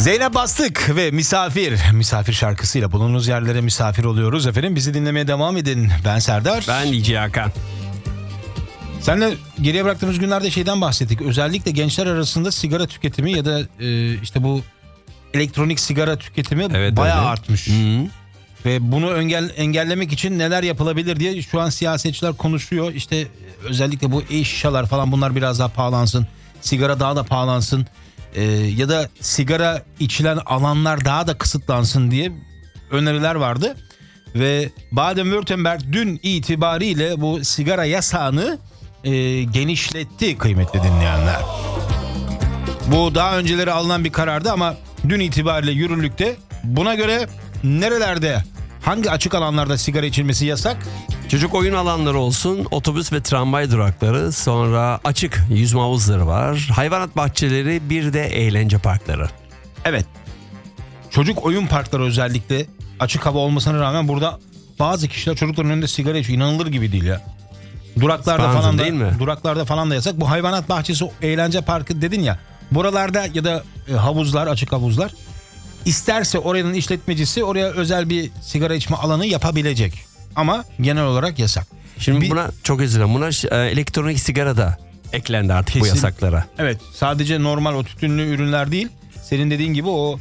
Zeynep Bastık ve Misafir şarkısıyla bulunduğunuz yerlere misafir oluyoruz efendim. Bizi dinlemeye devam edin. Ben Serdar. Ben DJ Hakan. Seninle geriye bıraktığımız günlerde şeyden bahsettik. Özellikle gençler arasında sigara tüketimi ya da işte bu elektronik sigara tüketimi bayağı artmış. Hı-hı. Ve bunu engellemek için neler yapılabilir diye şu an siyasetçiler konuşuyor. İşte özellikle bu e-şişalar falan, bunlar biraz daha pahalansın. Sigara daha da pahalansın. Ya da sigara içilen alanlar daha da kısıtlansın diye öneriler vardı. Ve Baden-Württemberg dün itibariyle bu sigara yasağını genişletti kıymetli dinleyenler. Bu daha önceleri alınan bir karardı ama dün itibariyle yürürlükte. Buna göre nerelerde, hangi açık alanlarda sigara içilmesi yasak? Çocuk oyun alanları olsun, otobüs ve tramvay durakları, sonra açık yüzme havuzları var, hayvanat bahçeleri, bir de eğlence parkları. Evet. Çocuk oyun parkları özellikle açık hava olmasına rağmen burada bazı kişiler çocukların önünde sigara içiyor. İnanılır gibi değil ya. Duraklarda Spanzın falan da, değil mi? Duraklarda falan da yasak. Bu hayvanat bahçesi, eğlence parkı dedin ya. Buralarda ya da havuzlar, açık havuzlar. İsterse oranın işletmecisi oraya özel bir sigara içme alanı yapabilecek. Ama genel olarak yasak. Şimdi buna çok üzülüyorum. Buna elektronik sigara da eklendi artık bu yasaklara. Evet, sadece normal o tütünlü ürünler değil. Senin dediğin gibi o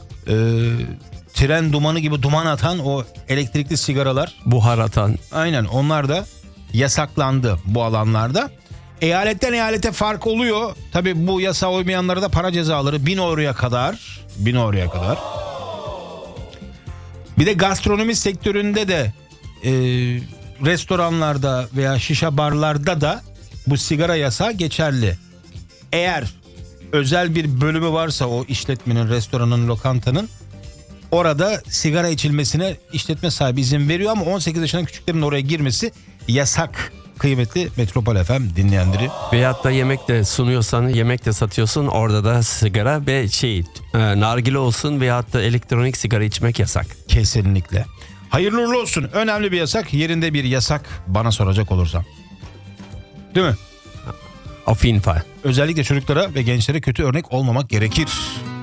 tren dumanı gibi duman atan o elektrikli sigaralar. Buhar atan. Aynen, onlar da yasaklandı bu alanlarda. Eyaletten eyalete fark oluyor. Tabii bu yasağa uymayanlara da para cezaları 1000 euroya kadar. 1000 euroya kadar. Bir de gastronomi sektöründe de restoranlarda veya şişe barlarda da bu sigara yasağı geçerli. Eğer özel bir bölümü varsa o işletmenin, restoranın, lokantanın, orada sigara içilmesine işletme sahibi izin veriyor ama 18 yaşından küçüklerin oraya girmesi yasak. Kıymetli Metropol FM dinleyenleri. Veyahut da yemek de sunuyorsan, yemek de satıyorsun, orada da sigara ve nargile olsun veyahut da elektronik sigara içmek yasak. Kesinlikle. Hayırlı uğurlu olsun. Önemli bir yasak, yerinde bir yasak bana soracak olursam. Değil mi? Auf jeden Fall. Özellikle çocuklara ve gençlere kötü örnek olmamak gerekir.